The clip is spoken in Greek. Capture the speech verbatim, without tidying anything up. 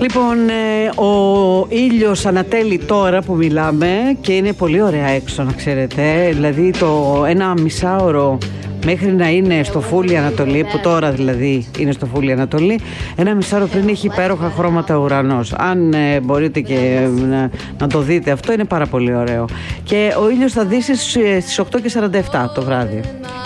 Λοιπόν, ε, ο ήλιος ανατέλει τώρα που μιλάμε και είναι πολύ ωραία έξω, να ξέρετε. Δηλαδή το ένα μισάωρο μέχρι να είναι στο Φούλη Ανατολή, που τώρα δηλαδή είναι στο Φούλη Ανατολή, ένα μισάωρο πριν έχει υπέροχα χρώματα ουρανός. Αν ε, μπορείτε και να, να το δείτε αυτό, είναι πάρα πολύ ωραίο. Και ο ήλιος θα δύσει στις οκτώ και σαράντα επτά το βράδυ.